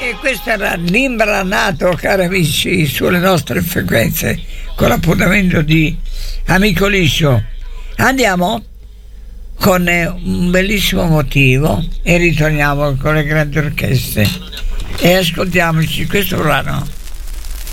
E questo era l'imbranato, cari amici, sulle nostre frequenze, con l'appuntamento di Amico Liscio. Andiamo con un bellissimo motivo e ritorniamo con le grandi orchestre e ascoltiamoci questo brano.